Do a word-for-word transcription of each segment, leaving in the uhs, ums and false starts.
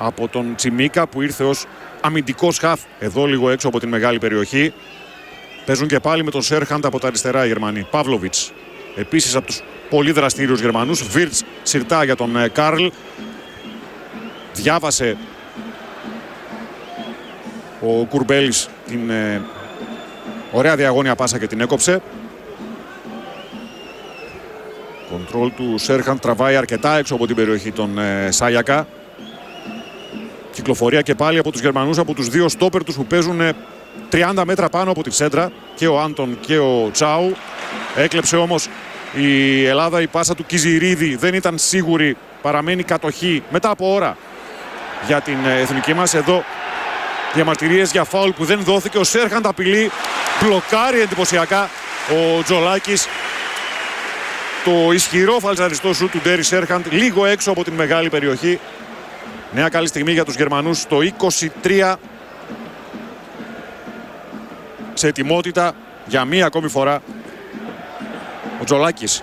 από τον Τσιμίκα που ήρθε ως αμυντικός χαφ εδώ λίγο έξω από την μεγάλη περιοχή. Παίζουν και πάλι με τον Σέρχαντ από τα αριστερά οι Γερμανοί. Παύλοβιτς επίσης από τους πολύ δραστήριους Γερμανούς. Βίρτς συρτά για τον Καρλ. Διάβασε ο Κουρμπέλης την ε, ωραία διαγώνια πάσα και την έκοψε. Κοντρόλ του Σέρχαντ, τραβάει αρκετά έξω από την περιοχή των ε, Σάγιακα. Κυκλοφορία και πάλι από τους Γερμανούς, από τους δύο στόπερ τους που παίζουν ε, τριάντα μέτρα πάνω από τη σέντρα, και ο Άντον και ο Τσάου. Έκλεψε όμως η Ελλάδα η πάσα του Κιζιρίδη, δεν ήταν σίγουρη, παραμένει κατοχή μετά από ώρα για την ε, εθνική μας. Εδώ διαμαρτυρίες για φάουλ που δεν δόθηκε. Ο Σέρχαντ απειλεί, μπλοκάρει εντυπωσιακά ο Τζολάκης το ισχυρό φαλτσαριστό σου του Ντέρι Σέρχαντ λίγο έξω από την μεγάλη περιοχή. Νέα καλή στιγμή για τους Γερμανούς στο είκοσι τρία, σε ετοιμότητα για μία ακόμη φορά ο Τζολάκης.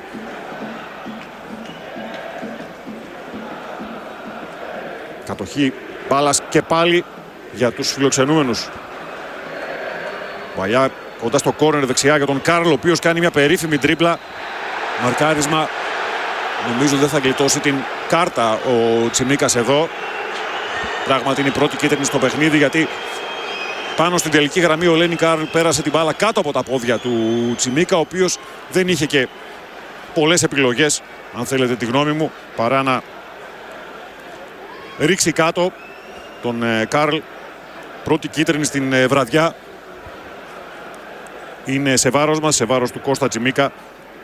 Κατοχή μπάλας και πάλι για τους φιλοξενούμενους. Βαλιά κοντά στο κόρνερ δεξιά για τον Καρλ, ο οποίος κάνει μια περίφημη τρίπλα. Μαρκάρισμα, νομίζω δεν θα γλιτώσει την κάρτα ο Τσιμίκας εδώ. Πράγματι είναι η πρώτη κίτρινη στο παιχνίδι, γιατί πάνω στην τελική γραμμή ο Λένι Καρλ πέρασε την μπάλα κάτω από τα πόδια του Τσιμίκα, ο οποίος δεν είχε και πολλές επιλογές, αν θέλετε τη γνώμη μου, παρά να ρίξει κάτω τον Καρλ. Πρώτη κίτρινη στην βραδιά είναι σε βάρος μας, σε βάρος του Κώστα Τσιμίκα.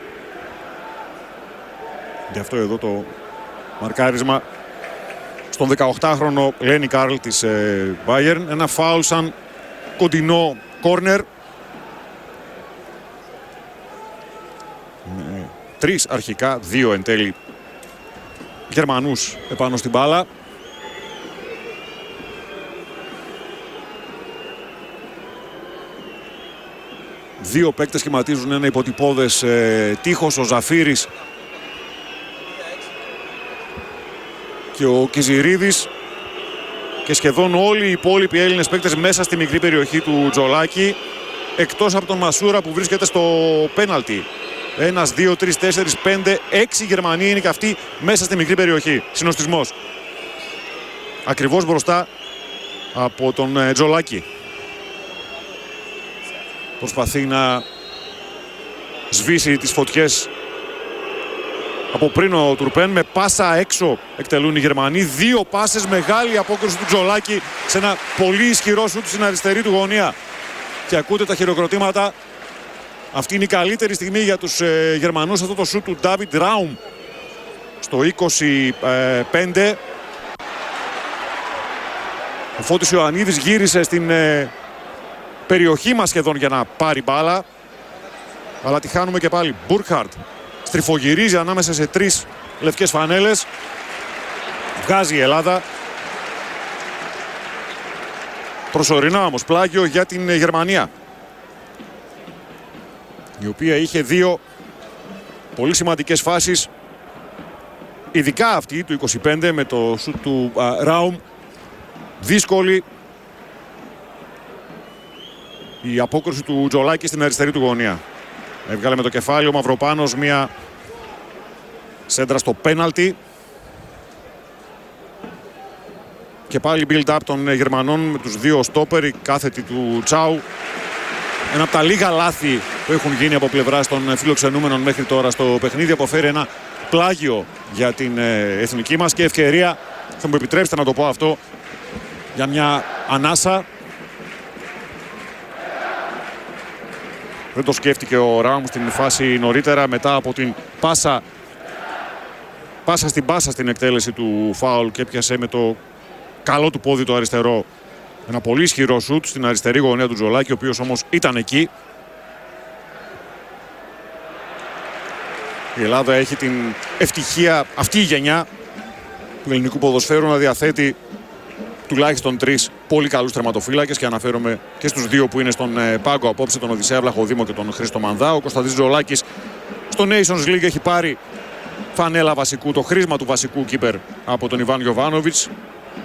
Γι' αυτό εδώ το μαρκάρισμα στον δεκαοκτάχρονο Λένι Καρλ της Bayern. Ένα φάουλ σαν κοντινό κόρνερ. Τρεις αρχικά, δύο εν τέλει Γερμανούς επάνω στην μπάλα. Δύο παίκτες σχηματίζουν ένα υποτυπώδες ε, τείχος. Ο Ζαφύρης και ο Κιζιρίδης, και σχεδόν όλοι οι υπόλοιποι Έλληνες παίκτες μέσα στη μικρή περιοχή του Τζολάκη, εκτός από τον Μασούρα που βρίσκεται στο πέναλτι. Ένας, δύο, τρεις, τέσσερις, πέντε, έξι Γερμανοί είναι και αυτοί μέσα στη μικρή περιοχή. Συνοστισμός. Ακριβώς μπροστά από τον ε, Τζολάκη. Προσπαθεί να σβήσει τις φωτιές από πριν ο Τουρπέν. Με πάσα έξω εκτελούν οι Γερμανοί. Δύο πάσες, μεγάλη απόκριση του Τζολάκη σε ένα πολύ ισχυρό σουτ στην αριστερή του γωνία. Και ακούτε τα χειροκροτήματα. Αυτή είναι η καλύτερη στιγμή για τους ε, Γερμανούς. Αυτό το σουτ του Ντάβιντ Ράουμ στο είκοσι πέντε. Ο Φώτης Ιωαννίδης γύρισε στην ε, περιοχή μας σχεδόν για να πάρει μπάλα, αλλά τη χάνουμε και πάλι. Μπουρκχαρτ στριφογυρίζει ανάμεσα σε τρεις λευκές φανέλες. Βγάζει η Ελλάδα. Προσωρινά όμως πλάγιο για την Γερμανία, η οποία είχε δύο πολύ σημαντικές φάσεις, ειδικά αυτή του είκοσι πέντε με το σουτ του Ράουμ. Δύσκολη η απόκριση του Τζολάκη στην αριστερή του γωνία. Έβγαλε με το κεφάλι ο Μαυροπάνος μια σέντρα στο πέναλτι. Και πάλι build-up των Γερμανών με τους δύο στόπερ, η κάθετη του Τσάου. Ένα από τα λίγα λάθη που έχουν γίνει από πλευράς των φιλοξενούμενων μέχρι τώρα στο παιχνίδι. Αποφέρει ένα πλάγιο για την εθνική μας και ευκαιρία, θα μου επιτρέψετε να το πω αυτό, για μια ανάσα. Δεν το σκέφτηκε ο Ράουμ στην φάση νωρίτερα, μετά από την πάσα, πάσα στην πάσα στην εκτέλεση του φάουλ, και έπιασε με το καλό του πόδι το αριστερό ένα πολύ ισχυρό σουτ στην αριστερή γωνία του Τζολάκη, ο οποίος όμως ήταν εκεί. Η Ελλάδα έχει την ευτυχία, αυτή η γενιά του ελληνικού ποδοσφαίρου, να διαθέτει τουλάχιστον τρεις πολύ καλούς τερματοφύλακες, και αναφέρομαι και στους δύο που είναι στον ε, πάγκο απόψε, τον Οδυσσέα Βλαχοδήμο και τον Χρήστο Μανδά. Ο Κωνσταντής Τζολάκης στο Nations League έχει πάρει φανέλα βασικού, το χρήσμα του βασικού κύπερ από τον Ιβάν Γιοβάνοβιτς.